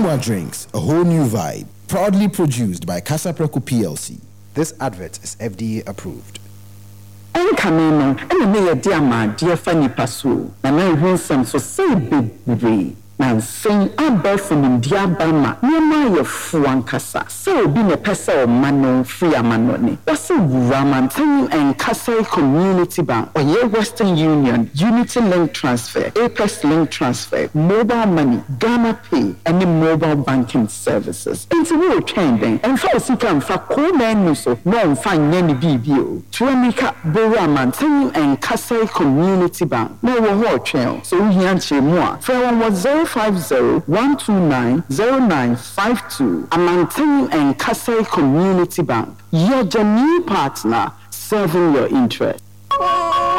Emwa Drinks, a whole new vibe. Proudly produced by Casapreco PLC. This advert is FDA approved. Enkameno, ene diama dear Fanny Pasu, and I want some so say big. And saying about from India Bama, near my Fuankasa, so being a pesa or mano free amanoni. What's a Ramantan and Kasai Community Bank or your Western Union, Unity Link Transfer, Apex Link Transfer, mobile money, Ghana Pay, and the mobile banking services. It's a real trending, and for Sikam for cool men, so no fine any BBO. Tuamika Boramantan and Kasai Community Bank, no war trail, so we answer more. For was 050-129-0952. Amantinu and Kasai Community Bank. You're the new partner serving your interest.